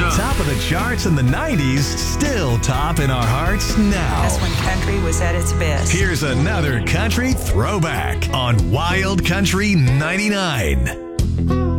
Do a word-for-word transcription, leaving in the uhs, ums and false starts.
Top of the charts in the nineties, still top in our hearts now. That's when country was at its best. Here's another country throwback on Wild Country ninety-nine.